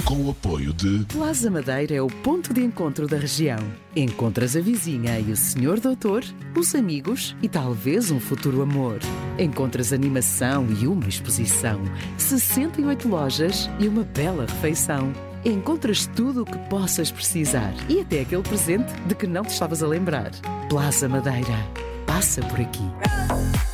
Com o apoio de Plaza Madeira é o ponto de encontro da região. Encontras a vizinha e o senhor doutor, os amigos e talvez um futuro amor. Encontras animação e uma exposição, 68 lojas e uma bela refeição. Encontras tudo o que possas precisar e até aquele presente de que não te estavas a lembrar. Plaza Madeira. Passa por aqui.